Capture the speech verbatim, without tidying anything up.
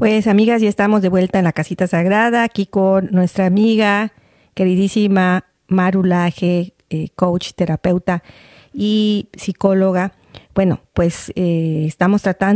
Pues amigas, ya estamos de vuelta en la casita sagrada, aquí con nuestra amiga queridísima Maru Laje, eh, coach, terapeuta y psicóloga. Bueno, pues eh, estamos tratando